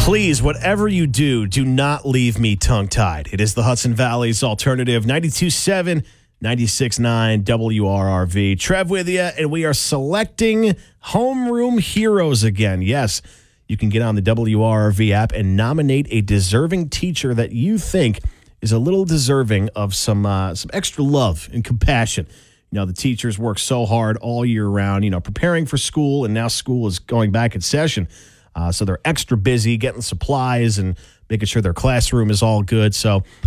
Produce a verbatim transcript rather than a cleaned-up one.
Please, whatever you do, do not leave me tongue-tied. It is the Hudson Valley's alternative, ninety-two point seven, ninety-six point nine W R R V. Trev with you, and we are selecting homeroom heroes again. Yes, you can get on the W R R V app and nominate a deserving teacher that you think is a little deserving of some uh, some extra love and compassion. You know, the teachers work so hard all year round, you know, preparing for school, and now school is going back in session. Uh, so they're extra busy getting supplies and making sure their classroom is all good. So